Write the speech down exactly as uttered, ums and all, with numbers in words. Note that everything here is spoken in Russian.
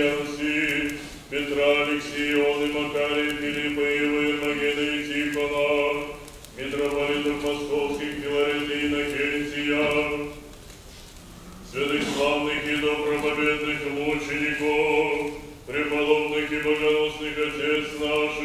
Янси, Петра, Алексея, Ионы, Макария, Филиппа, Ива, Ирмагеда и Тихона, митрополитов московских, Филарета и Иннокентия, святых славных и добропобедных мучеников, преподобных и богоносных отец наш,